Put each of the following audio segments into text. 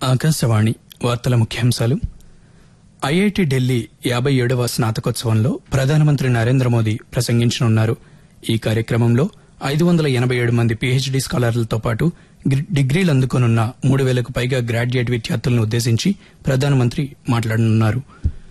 ఆకాశవాణి వార్తల ముఖ్యాంశాలు. ఐఐటి ఢిల్లీ 57వ స్నాతకోత్సవంలో ప్రధానమంత్రి నరేంద్ర మోదీ ప్రసంగించనున్నారు. ఈ కార్యక్రమంలో 587 మంది పీహెచ్డీ స్కాలర్లతో పాటు డిగ్రీలు అందుకోనున్న 3,000కు పైగా గ్రాడ్యుయేట్ విద్యార్థులను ఉద్దేశించి ప్రధానమంత్రి మాట్లాడనున్నారు.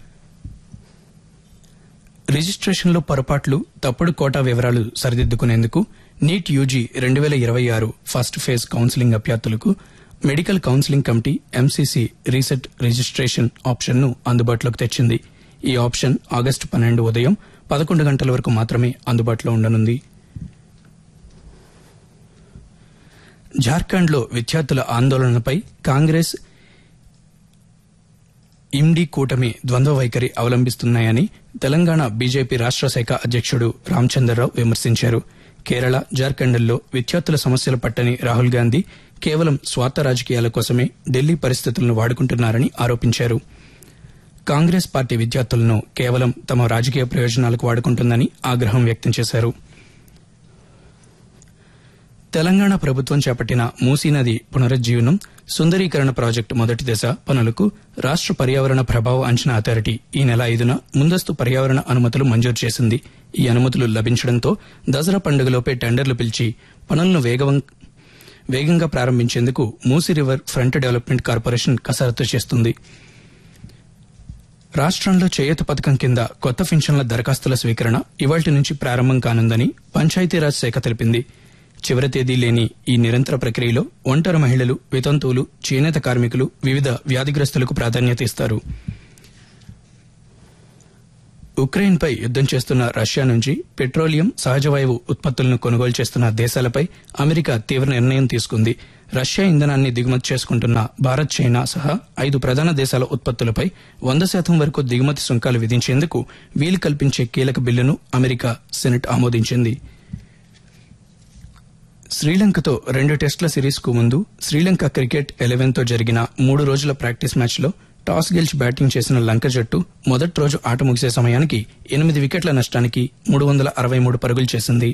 రిజిస్ట్రేషన్లో పొరపాట్లు, తప్పుడు కోటా వివరాలు సరిదిద్దుకునేందుకు NEET UG 2026 first phase counselling అభ్యర్థులకు medical counselling committee MCC reset registration option ను అందుబాటులోకి తెచ్చింది. ఈ ఆప్షన్ ఆగస్టు 12 ఉదయం 11 గంటల వరకు మాత్రమే అందుబాటులో ఉండనుంది. జార్ఖండ్లో విద్యార్థుల ఆందోళనపై కాంగ్రెస్ ఇండి కూటమి ద్వంద్వ వైఖరి అవలంబిస్తున్నాయని తెలంగాణ బీజేపీ రాష్ట్ర శాఖ అధ్యక్షుడు రామచంద్రరావు విమర్శించారు. కేరళ, జార్ఖండ్లో విద్యార్థుల సమస్యలు పట్టని రాహుల్ గాంధీ కేవలం స్వార్థ రాజకీయాల కోసమే ఢిల్లీ పరిస్థితులను వాడుకుంటున్నారని ఆరోపించారు. కాంగ్రెస్ పార్టీ విద్యార్థులను కేవలం తమ రాజకీయ ప్రయోజనాలకు వాడుకుంటుందని ఆగ్రహం వ్యక్తం చేశారు. తెలంగాణ ప్రభుత్వం చేపట్టిన మూసీ నది పునరుజ్జీవనం, సుందరీకరణ ప్రాజెక్టు మొదటి దశ పనులకు రాష్ట్ర పర్యావరణ ప్రభావ అంచనా అథారిటీ ఈ నెల 5న ముందస్తు పర్యావరణ అనుమతులు మంజూరు చేసింది. ఈ అనుమతులు లభించడంతో దసరా పండుగలోపే టెండర్లు పిలిచి పనులను వేగంగా ప్రారంభించేందుకు Musi river front development corporation కసరత్తు చేస్తుంది. రాష్ట్రంలో చేయూత పథకం కింద కొత్త పింఛన్ల దరఖాస్తుల స్వీకరణ ఇవాళ్టి నుంచి ప్రారంభం కానుందని పంచాయతీరాజ్ శాఖ తెలిపింది. చివరి తేదీ లేని ఈ నిరంతర ప్రక్రియలో ఒంటరి మహిళలు, వితంతువులు, చేనేత కార్మికులు, వివిధ వ్యాధిగ్రస్తులకు ప్రాధాన్యత ఇస్తారు. ఉక్రెయిన్పై యుద్దం చేస్తున్న రష్యా నుంచి పెట్రోలియం, సహజవాయువు ఉత్పత్తులను కొనుగోలు చేస్తున్న దేశాలపై అమెరికా తీవ్ర నిర్ణయం తీసుకుంది. రష్యా ఇంధనాన్ని దిగుమతి చేసుకుంటున్న భారత్, చైనా సహా 5 ప్రధాన దేశాల ఉత్పత్తులపై 100% వరకు దిగుమతి సుంకాలు విధించేందుకు వీలు కల్పించే కీలక బిల్లును అమెరికా సెనెట్ ఆమోదించింది. శ్రీలంకతో 2 టెస్టుల సిరీస్కు ముందు శ్రీలంక క్రికెట్ 11తో జరిగిన 3 రోజుల ప్రాక్టీస్ మ్యాచ్లో టాస్ గెలిచి బ్యాటింగ్ చేసిన లంక జట్టు మొదటి రోజు ఆట ముగిసే సమయానికి 8 వికెట్ల నష్టానికి 363 పరుగులు చేసింది.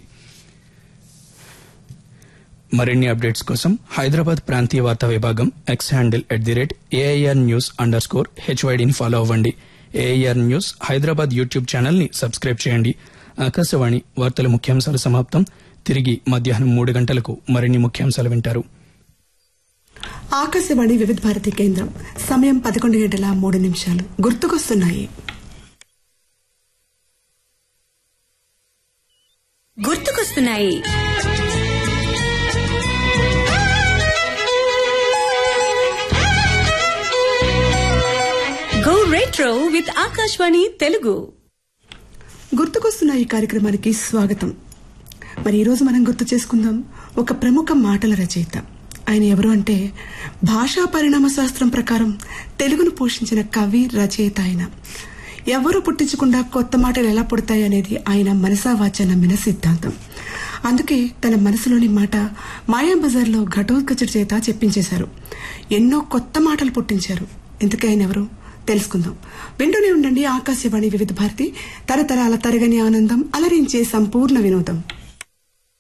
మరిన్ని అప్డేట్స్ కోసం హైదరాబాద్ ప్రాంతీయ వార్తా విభాగం ఎక్స్ హ్యాండిల్ @AIRnews_HYDని ఫాలో అవ్వండి. AIR news Hyderabad YouTube channel ని సబ్స్క్రైబ్ చేయండి. ఆకాశవాణి వార్తల ముఖ్యాంశాలు సమాప్తం. తిరిగి మధ్యాహ్నం 3 గంటలకు మరిన్ని ముఖ్యాంశాలు వింటారు. ఆకాశవాణి వివిధ భారతి కేంద్రం సమయం 11:03. గుర్తుకొస్తున్నాయి. Go retro with Akashvani Telugu. గుర్తుకొస్తున్నాయి కార్యక్రమానికి స్వాగతం. మరి ఈరోజు మనం గుర్తు చేసుకుందాం ఒక ప్రముఖ మాటల రచయిత. ఆయన ఎవరు అంటే భాషా పరిణామ శాస్త్రం ప్రకారం తెలుగును పోషించిన కవి, రచయిత. ఆయన ఎవరు పుట్టించకుండా కొత్త మాటలు ఎలా పుడతాయి అనేది ఆయన మనసావాచ నమ్మిన సిద్ధాంతం. అందుకే తన మనసులోని మాట మాయాబజార్లో ఘటోత్కచుడి చేత చెప్పించేశారు. ఎన్నో కొత్త మాటలు పుట్టించారు. ఇంతకీ ఆయన ఎవరు తెలుసుకుందాం. వింటూనే ఉండండి ఆకాశవాణి వివిధ భారతి, తరతరాల తరగని ఆనందం, అలరించే సంపూర్ణ వినోదం.